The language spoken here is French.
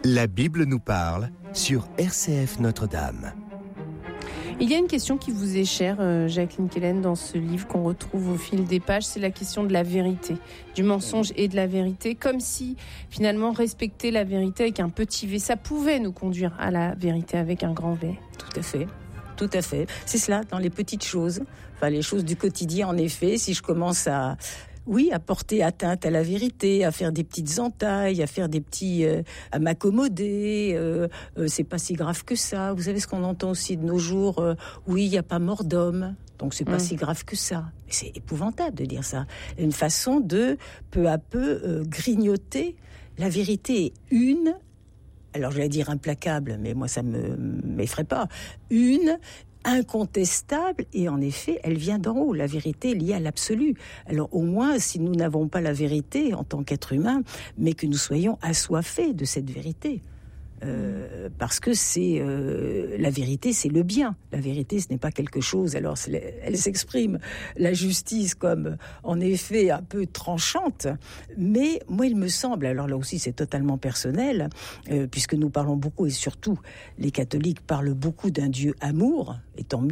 La Bible nous parle sur RCF Notre-Dame. Il y a une question qui vous est chère, Jacqueline Kellen, dans ce livre qu'on retrouve au fil des pages, c'est la question de la vérité, du mensonge et de la vérité, comme si finalement respecter la vérité avec un petit V, ça pouvait nous conduire à la vérité avec un grand V. Tout à fait. Tout à fait. C'est cela, dans les petites choses, enfin les choses du quotidien en effet, si je commence à porter atteinte à la vérité, à faire des petites entailles, à faire des petits, à m'accommoder. C'est pas si grave que ça. Vous savez ce qu'on entend aussi de nos jours. Oui, il n'y a pas mort d'homme, donc c'est pas si grave que ça. C'est épouvantable de dire ça. Une façon de peu à peu grignoter. La vérité est une. Alors j'allais dire implacable, mais moi ça m'effraie pas. Une incontestable, et en effet, elle vient d'en haut. La vérité est liée à l'absolu. Alors au moins, si nous n'avons pas la vérité en tant qu'être humain, mais que nous soyons assoiffés de cette vérité. Parce que c'est la vérité, c'est le bien. La vérité, ce n'est pas quelque chose. Alors, elle s'exprime la justice comme, en effet, un peu tranchante. Mais moi, il me semble, alors là aussi, c'est totalement personnel, puisque nous parlons beaucoup et surtout, les catholiques parlent beaucoup d'un Dieu amour, et tant mieux.